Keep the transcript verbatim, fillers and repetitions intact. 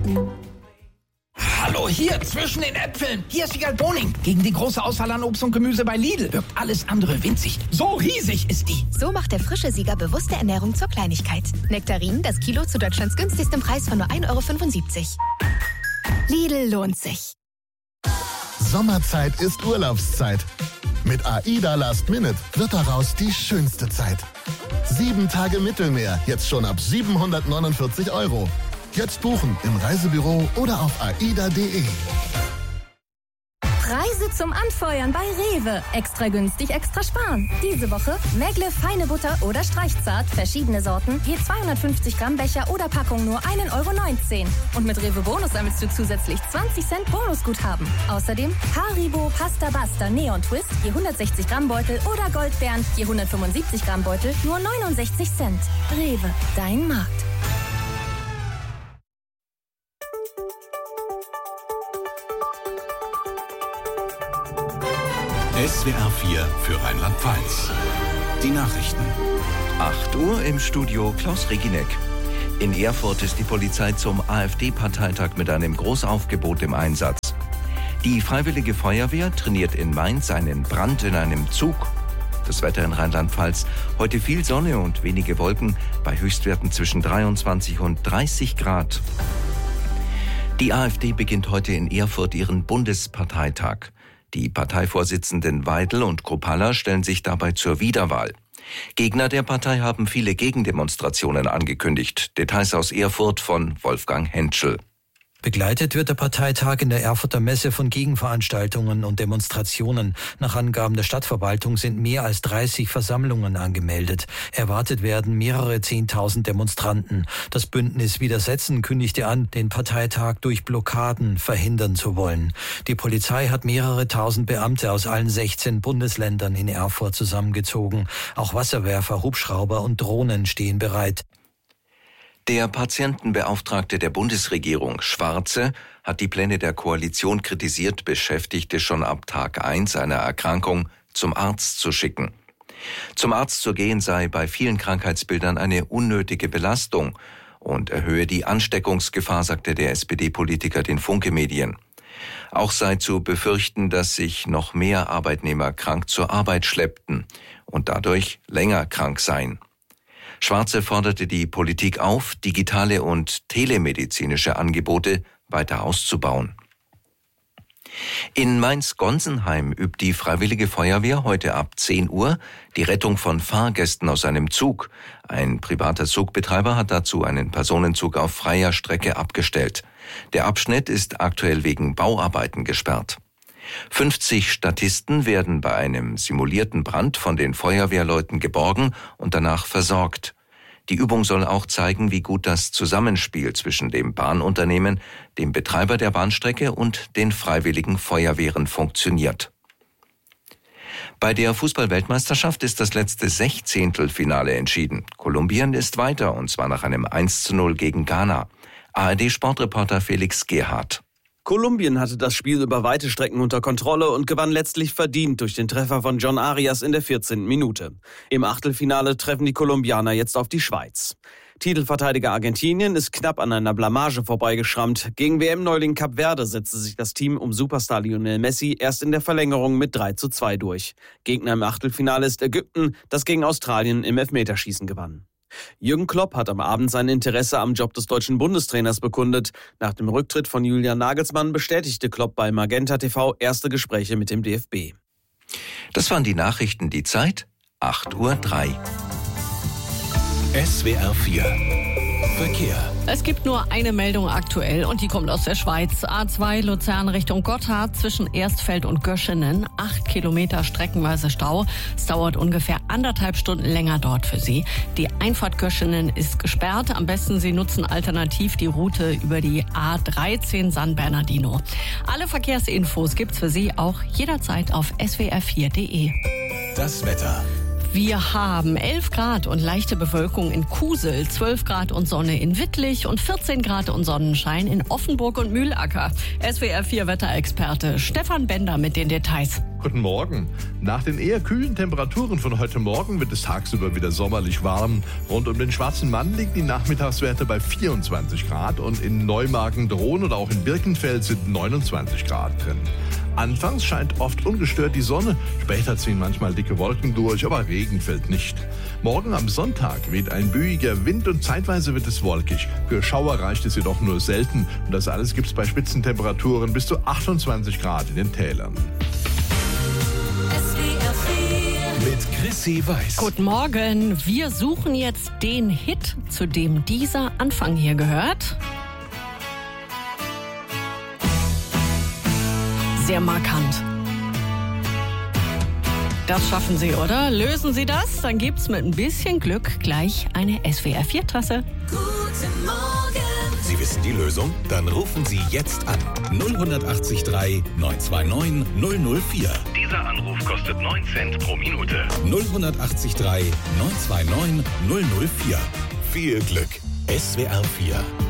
Hallo, hier, zwischen den Äpfeln. Hier ist Siegal Boning. Gegen die große Auswahl an Obst und Gemüse bei Lidl wirkt alles andere winzig. So riesig ist die. So macht der frische Sieger bewusste Ernährung zur Kleinigkeit. Nektarinen, das Kilo zu Deutschlands günstigstem Preis von nur ein Euro fünfundsiebzig. Lidl lohnt sich. Sommerzeit ist Urlaubszeit. Mit AIDA Last Minute wird daraus die schönste Zeit. Sieben Tage Mittelmeer, jetzt schon ab siebenhundertneunundvierzig Euro. Jetzt buchen im Reisebüro oder auf aida punkt de. Preise zum Anfeuern bei Rewe. Extra günstig, extra sparen. Diese Woche Megle feine Butter oder Streichzart, verschiedene Sorten, je zweihundertfünfzig Gramm Becher oder Packung nur ein Euro neunzehn. Und mit Rewe Bonus sammelst du zusätzlich zwanzig Cent Bonusguthaben. Außerdem Haribo Pasta Basta Neon Twist, je hundertsechzig Gramm Beutel oder Goldbeeren, je hundertfünfundsiebzig Gramm Beutel, nur neunundsechzig Cent. Rewe, dein Markt. S W R vier für Rheinland-Pfalz. Die Nachrichten. acht Uhr im Studio Klaus Reginek. In Erfurt ist die Polizei zum AfD-Parteitag mit einem Großaufgebot im Einsatz. Die Freiwillige Feuerwehr trainiert in Mainz einen Brand in einem Zug. Das Wetter in Rheinland-Pfalz. Heute viel Sonne und wenige Wolken bei Höchstwerten zwischen dreiundzwanzig und dreißig Grad. Die AfD beginnt heute in Erfurt ihren Bundesparteitag. Die Parteivorsitzenden Weidel und Kropalla stellen sich dabei zur Wiederwahl. Gegner der Partei haben viele Gegendemonstrationen angekündigt. Details aus Erfurt von Wolfgang Henschel. Begleitet wird der Parteitag in der Erfurter Messe von Gegenveranstaltungen und Demonstrationen. Nach Angaben der Stadtverwaltung sind mehr als dreißig Versammlungen angemeldet. Erwartet werden mehrere Zehntausend Demonstranten. Das Bündnis Widersetzen kündigte an, den Parteitag durch Blockaden verhindern zu wollen. Die Polizei hat mehrere tausend Beamte aus allen sechzehn Bundesländern in Erfurt zusammengezogen. Auch Wasserwerfer, Hubschrauber und Drohnen stehen bereit. Der Patientenbeauftragte der Bundesregierung, Schwarze, hat die Pläne der Koalition kritisiert, Beschäftigte schon ab Tag eins einer Erkrankung zum Arzt zu schicken. Zum Arzt zu gehen sei bei vielen Krankheitsbildern eine unnötige Belastung und erhöhe die Ansteckungsgefahr, sagte der S P D-Politiker den Funke-Medien. Auch sei zu befürchten, dass sich noch mehr Arbeitnehmer krank zur Arbeit schleppten und dadurch länger krank seien. Schwarze forderte die Politik auf, digitale und telemedizinische Angebote weiter auszubauen. In Mainz-Gonsenheim übt die Freiwillige Feuerwehr heute ab zehn Uhr die Rettung von Fahrgästen aus einem Zug. Ein privater Zugbetreiber hat dazu einen Personenzug auf freier Strecke abgestellt. Der Abschnitt ist aktuell wegen Bauarbeiten gesperrt. fünfzig Statisten werden bei einem simulierten Brand von den Feuerwehrleuten geborgen und danach versorgt. Die Übung soll auch zeigen, wie gut das Zusammenspiel zwischen dem Bahnunternehmen, dem Betreiber der Bahnstrecke und den freiwilligen Feuerwehren funktioniert. Bei der Fußball-Weltmeisterschaft ist das letzte Sechzehntelfinale entschieden. Kolumbien ist weiter, und zwar nach einem eins zu null gegen Ghana. A R D-Sportreporter Felix Gerhardt. Kolumbien hatte das Spiel über weite Strecken unter Kontrolle und gewann letztlich verdient durch den Treffer von John Arias in der vierzehnten Minute. Im Achtelfinale treffen die Kolumbianer jetzt auf die Schweiz. Titelverteidiger Argentinien ist knapp an einer Blamage vorbeigeschrammt. Gegen W M-Neuling Kap Verde setzte sich das Team um Superstar Lionel Messi erst in der Verlängerung mit drei zu zwei durch. Gegner im Achtelfinale ist Ägypten, das gegen Australien im Elfmeterschießen gewann. Jürgen Klopp hat am Abend sein Interesse am Job des deutschen Bundestrainers bekundet. Nach dem Rücktritt von Julian Nagelsmann bestätigte Klopp bei Magenta T V erste Gespräche mit dem D F B. Das waren die Nachrichten, die Zeit, acht Uhr drei. S W R vier Verkehr. Es gibt nur eine Meldung aktuell und die kommt aus der Schweiz. A zwei Luzern Richtung Gotthard zwischen Erstfeld und Göschenen. Acht Kilometer streckenweise Stau. Es dauert ungefähr anderthalb Stunden länger dort für Sie. Die Einfahrt Göschenen ist gesperrt. Am besten Sie nutzen alternativ die Route über die A dreizehn San Bernardino. Alle Verkehrsinfos gibt's für Sie auch jederzeit auf s w r vier punkt de. Das Wetter. Wir haben elf Grad und leichte Bewölkung in Kusel, zwölf Grad und Sonne in Wittlich und vierzehn Grad und Sonnenschein in Offenburg und Mühlacker. S W R vier Wetterexperte Stefan Bender mit den Details. Guten Morgen. Nach den eher kühlen Temperaturen von heute Morgen wird es tagsüber wieder sommerlich warm. Rund um den Schwarzen Mann liegen die Nachmittagswerte bei vierundzwanzig Grad und in Neumagen-Dhron oder auch in Birkenfeld sind neunundzwanzig Grad drin. Anfangs scheint oft ungestört die Sonne, später ziehen manchmal dicke Wolken durch, aber Regen fällt nicht. Morgen am Sonntag weht ein büiger Wind und zeitweise wird es wolkig. Für Schauer reicht es jedoch nur selten und das alles gibt es bei Spitzentemperaturen bis zu achtundzwanzig Grad in den Tälern. Mit Chrissy Weiß. Guten Morgen. Wir suchen jetzt den Hit, zu dem dieser Anfang hier gehört. Sehr markant. Das schaffen Sie, oder? Lösen Sie das? Dann gibt's mit ein bisschen Glück gleich eine S W R vier Tasse. Guten Morgen. Sie wissen die Lösung? Dann rufen Sie jetzt an. null acht drei neun zwei neun null null vier. Dieser Anruf kostet neun Cent pro Minute. null acht drei neun zwei neun null null vier. Viel Glück. S W R vier